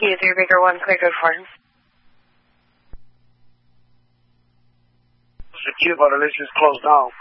User Baker 1, clear code 4. The Cuba, the list is closed down.